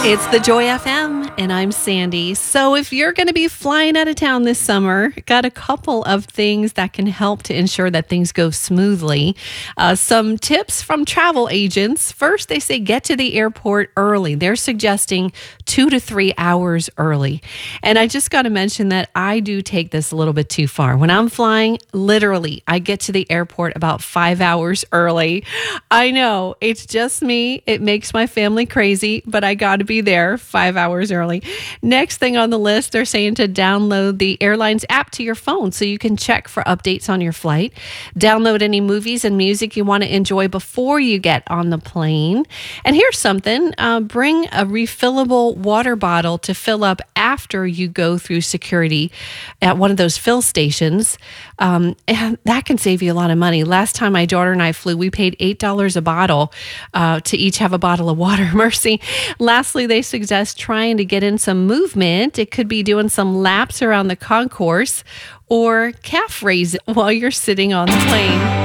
It's the Joy FM, and I'm Sandy. So if you're going to be flying out of town this summer, got a couple of things that can help to ensure that things go smoothly. Some tips from travel agents. First, they say get to the airport early. They're suggesting 2 to 3 hours early. And I just got to mention that I do take this a little bit too far. When I'm flying, literally, I get to the airport about 5 hours early. I know, it's just me. It makes my family crazy, but I got to be there 5 hours early. Next thing on the list, they're saying to download the airline's app to your phone so you can check for updates on your flight. Download any movies and music you want to enjoy before you get on the plane. And here's something, bring a refillable water bottle to fill up after you go through security at one of those fill stations. And that can save you a lot of money. Last time my daughter and I flew, we paid $8 a bottle to each have a bottle of water. Mercy. Lastly, they suggest trying to get in some movement. It could be doing some laps around the concourse or calf raise while you're sitting on the plane.